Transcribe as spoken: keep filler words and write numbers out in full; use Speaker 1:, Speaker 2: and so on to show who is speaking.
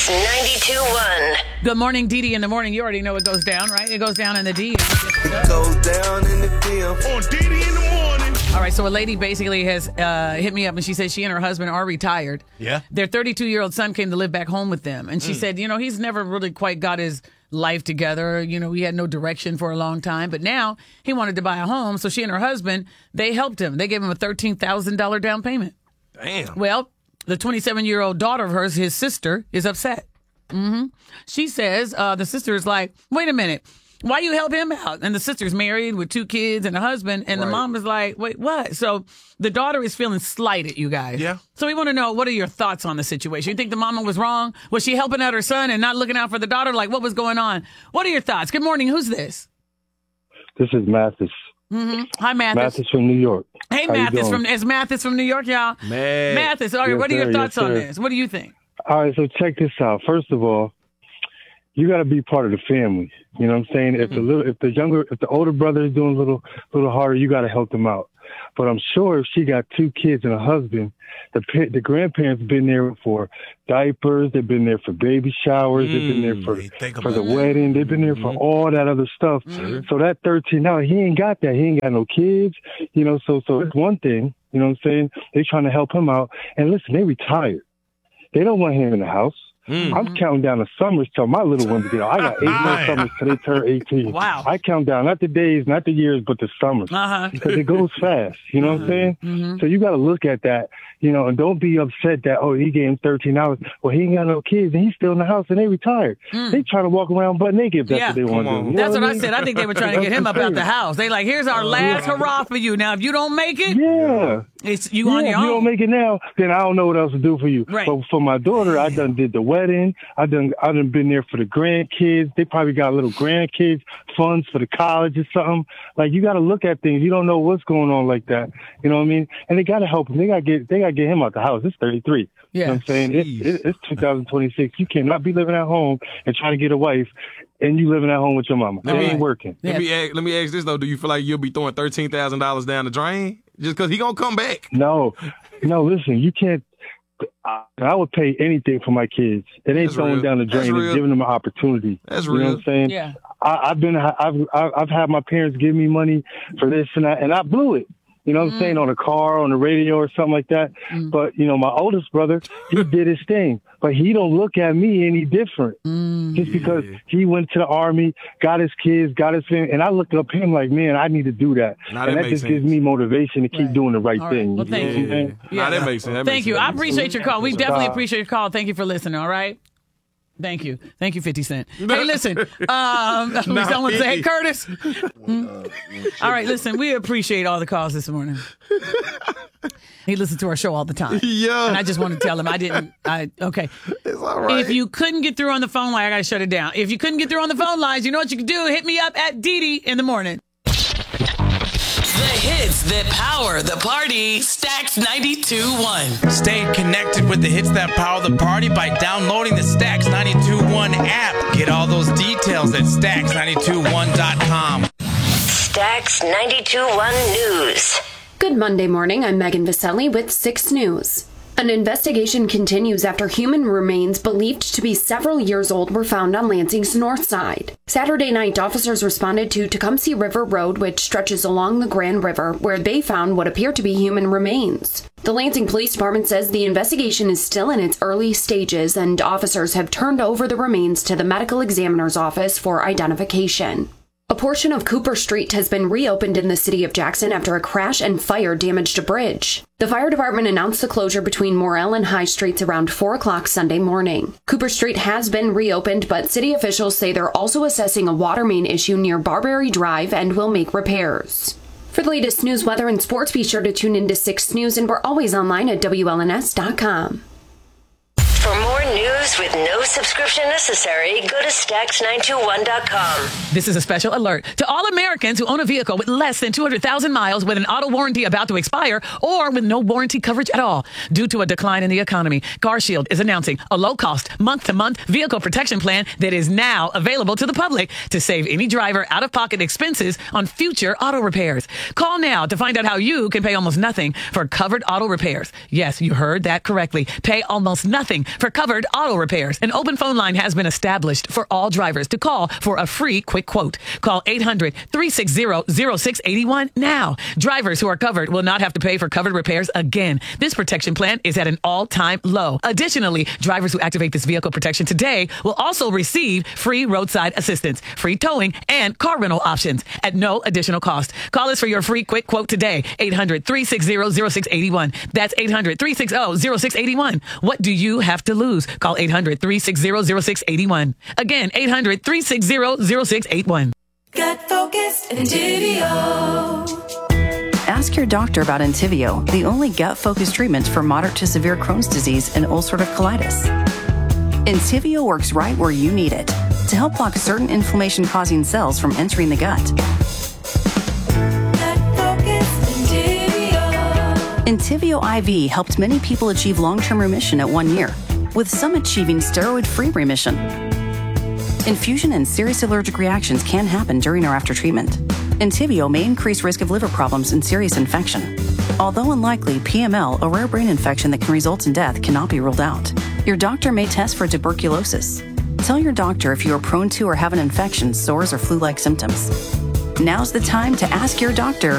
Speaker 1: ninety-two point one.
Speaker 2: Good morning, Dee Dee in the morning. You already know it goes down, right? It goes down in the D.
Speaker 3: It goes down in the D M. On Dee Dee in the morning.
Speaker 2: All right, so a lady basically has uh, hit me up, and she says she and her husband are retired.
Speaker 4: Yeah.
Speaker 2: Their thirty-two-year-old son came to live back home with them, and she mm. said, you know, he's never really quite got his life together. You know, he had no direction for a long time, but now he wanted to buy a home, so she and her husband, they helped him. They gave him a thirteen thousand dollars down payment.
Speaker 4: Damn.
Speaker 2: Well, the twenty-seven-year-old daughter of hers, his sister, is upset. Mm-hmm. She says, uh, the sister is like, wait a minute. Why you help him out? And the sister's married with two kids and a husband. And right. the mom is like, wait, what? So the daughter is feeling slighted, you guys.
Speaker 4: Yeah.
Speaker 2: So we want to know, what are your thoughts on the situation? You think the mama was wrong? Was she helping out her son and not looking out for the daughter? Like, what was going on? What are your thoughts? Good morning. Who's this?
Speaker 5: This is Mathis.
Speaker 2: Mm-hmm. Hi, Mathis.
Speaker 5: Mathis from New York.
Speaker 2: Hey,
Speaker 5: How
Speaker 2: Mathis from, it's Mathis from New York, y'all.
Speaker 4: Man.
Speaker 2: Mathis, all right,
Speaker 5: yes,
Speaker 2: what are your
Speaker 5: sir,
Speaker 2: thoughts
Speaker 5: yes,
Speaker 2: on
Speaker 5: sir.
Speaker 2: this? What do you think?
Speaker 5: All right, so check this out. First of all, you got to be part of the family. You know what I'm saying? If the little, if the younger, if the older brother is doing a little, little harder, you got to help them out. But I'm sure if she got two kids and a husband, the the grandparents been there for diapers. They've been there for baby showers. Mm, they've been there for for the that. wedding. They've been there for mm-hmm. all that other stuff. Mm-hmm. So that thirteen, now he ain't got that. He ain't got no kids. You know, so so it's one thing. You know what I'm saying? They trying to help him out. And listen, they retired. They don't want him in the house. Mm-hmm. I'm counting down the summers till my little ones get out. I got eight more summers till they turn eighteen.
Speaker 2: Wow.
Speaker 5: I count down, not the days, not the years, but the summers. Uh-huh. Because it goes fast. You know uh-huh. what I'm saying? Mm-hmm. So you got to look at that, you know, and don't be upset that, oh, he gave him thirteen hours. Well, he ain't got no kids, and he's still in the house, and they retired. Mm. They trying to walk around butt naked if that's
Speaker 2: yeah.
Speaker 5: what they want to do. You
Speaker 2: that's
Speaker 5: what,
Speaker 2: what
Speaker 5: I, mean?
Speaker 2: I said. I think they were trying to get him up out the house. They like, here's our last yeah. hurrah for you. Now, if you don't make it,
Speaker 5: yeah.
Speaker 2: it's you
Speaker 5: yeah,
Speaker 2: on your
Speaker 5: if
Speaker 2: own.
Speaker 5: you don't make it now, then I don't know what else to do for you.
Speaker 2: Right.
Speaker 5: But for my daughter, I done did the wedding. I done I done been there for the grandkids. They probably got little grandkids funds for the college or something. Like, you got to look at things. You don't know what's going on like that. You know what I mean? And they got to help him. They got to get they got to get him out the house. It's thirty-three.
Speaker 2: Yeah.
Speaker 5: You know what I'm saying? It, it, it's two thousand twenty-six. You cannot be living at home and trying to get a wife and you living at home with your mama. It ain't working.
Speaker 4: Let me ask, let me ask this, though. Do you feel like you'll be throwing thirteen thousand dollars down the drain just because he going to come back?
Speaker 5: No. No, listen, you can't. I, I would pay anything for my kids. It ain't
Speaker 4: That's
Speaker 5: throwing
Speaker 4: real.
Speaker 5: down the drain. It's giving them an opportunity.
Speaker 4: That's
Speaker 5: you
Speaker 4: real.
Speaker 5: know what I'm saying?
Speaker 2: Yeah.
Speaker 5: I, I've been, I've, I've, I've had my parents give me money for this and that, and I blew it. You know what I'm mm. saying? On a car, on the radio or something like that. Mm. But, you know, my oldest brother, he did his thing. But he don't look at me any different. Mm. Just because yeah. he went to the Army, got his kids, got his family. And I looked up him like, man, I need to do that.
Speaker 4: Now
Speaker 5: and
Speaker 4: that,
Speaker 5: that just
Speaker 4: sense.
Speaker 5: gives me motivation to keep
Speaker 2: right.
Speaker 5: doing the right,
Speaker 2: right.
Speaker 5: thing.
Speaker 2: Well, thank you.
Speaker 5: you.
Speaker 4: Yeah. yeah. Now that makes sense. That
Speaker 2: thank
Speaker 4: makes
Speaker 2: you.
Speaker 4: sense.
Speaker 2: I appreciate your call. We definitely appreciate your call. Thank you for listening, all right? Thank you. Thank you, fifty Cent. Hey, listen. Um, someone say, hey, Curtis. Hmm? All right, listen. We appreciate all the calls this morning. He listens to our show all the time.
Speaker 4: Yeah.
Speaker 2: And I just want to tell him I didn't. I Okay.
Speaker 4: It's all right.
Speaker 2: If you couldn't get through on the phone line, I got to shut it down. If you couldn't get through on the phone lines, you know what you can do? Hit me up at Dee Dee in the morning.
Speaker 1: The hits that power the party. Stax ninety-two point one.
Speaker 6: Stay connected with the hits that power the party by downloading the Stax ninety-two point one app. Get all those details at stax ninety-two one dot com.
Speaker 1: Stax ninety-two point one News.
Speaker 7: Good Monday morning. I'm Megan Viselli with six News. An investigation continues after human remains believed to be several years old were found on Lansing's north side. Saturday night, officers responded to Tecumseh River Road, which stretches along the Grand River, where they found what appear to be human remains. The Lansing Police Department says the investigation is still in its early stages, and officers have turned over the remains to the medical examiner's office for identification. A portion of Cooper Street has been reopened in the city of Jackson after a crash and fire damaged a bridge. The fire department announced the closure between Morrell and High Streets around four o'clock Sunday morning. Cooper Street has been reopened, but city officials say they're also assessing a water main issue near Barberry Drive and will make repairs. For the latest news, weather, and sports, be sure to tune into six News, and we're always online at W L N S dot com.
Speaker 1: For more news with no subscription necessary, go to Stax nine two one dot com.
Speaker 2: This is a special alert to all Americans who own a vehicle with less than two hundred thousand miles with an auto warranty about to expire or with no warranty coverage at all. Due to a decline in the economy, CarShield is announcing a low-cost, month-to-month vehicle protection plan that is now available to the public to save any driver out-of-pocket expenses on future auto repairs. Call now to find out how you can pay almost nothing for covered auto repairs. Yes, you heard that correctly. Pay almost nothing for covered auto repairs. An open phone line has been established for all drivers to call for a free quick quote. Call eight hundred, three six zero, zero six eight one now. Drivers who are covered will not have to pay for covered repairs again. This protection plan is at an all-time low. Additionally, drivers who activate this vehicle protection today will also receive free roadside assistance, free towing, and car rental options at no additional cost. Call us for your free quick quote today. eight hundred, three six zero, zero six eight one. That's eight hundred, three six zero, zero six eight one. What do you have to lose? Call eight hundred, three six zero, zero six eight one. Again, eight hundred, three six zero, zero six eight one.
Speaker 8: Get focused, Entivio.
Speaker 9: Ask your doctor about Entivio, the only gut-focused treatment for moderate to severe Crohn's disease and ulcerative colitis. Entivio works right where you need it to help block certain inflammation-causing cells from entering the gut. Entivio I V helped many people achieve long-term remission at one year, with some achieving steroid-free remission. Infusion and serious allergic reactions can happen during or after treatment. Entivio may increase risk of liver problems and serious infection. Although unlikely, P M L, a rare brain infection that can result in death, cannot be ruled out. Your doctor may test for tuberculosis. Tell your doctor if you are prone to or have an infection, sores, or flu-like symptoms. Now's the time to ask your doctor